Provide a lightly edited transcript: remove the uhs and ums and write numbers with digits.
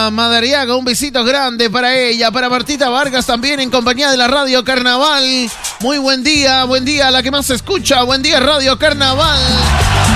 Martita Madariaga, un besito grande para ella. Para Martita Vargas también en compañía de la Radio Carnaval. Muy buen día a la que más se escucha. Buen día, Radio Carnaval.